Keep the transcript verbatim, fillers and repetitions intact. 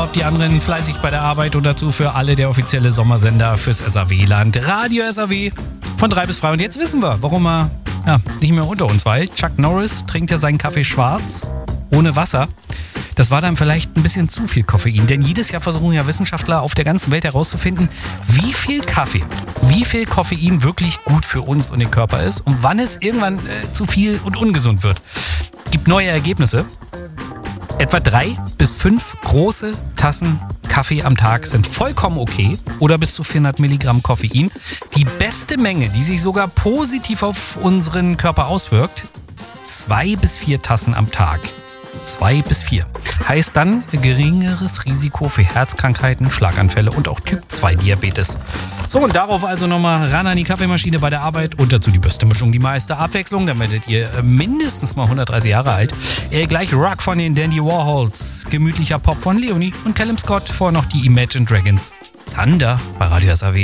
Job, die anderen fleißig bei der Arbeit und dazu für alle der offizielle Sommersender fürs S A W-Land. Radio S A W von drei bis frei. Und jetzt wissen wir, warum er ja, nicht mehr unter uns weilt. Chuck Norris trinkt ja seinen Kaffee schwarz, ohne Wasser. Das war dann vielleicht ein bisschen zu viel Koffein, denn jedes Jahr versuchen ja Wissenschaftler auf der ganzen Welt herauszufinden, wie viel Kaffee, wie viel Koffein wirklich gut für uns und den Körper ist und wann es irgendwann äh, zu viel und ungesund wird. Gibt neue Ergebnisse. Etwa drei bis fünf große Tassen Kaffee am Tag sind vollkommen okay oder bis zu vierhundert Milligramm Koffein. Die beste Menge, die sich sogar positiv auf unseren Körper auswirkt, zwei bis vier Tassen am Tag. Zwei bis vier. Heißt dann geringeres Risiko für Herzkrankheiten, Schlaganfälle und auch Typ zwei Diabetes. So, und darauf also nochmal ran an die Kaffeemaschine bei der Arbeit und dazu die beste Mischung, die meiste Abwechslung. Dann werdet ihr mindestens mal hundertdreißig Jahre alt. Äh, gleich Rock von den Dandy Warhols, gemütlicher Pop von Leonie und Callum Scott, vorher noch die Imagine Dragons. Thunder bei Radio S A W.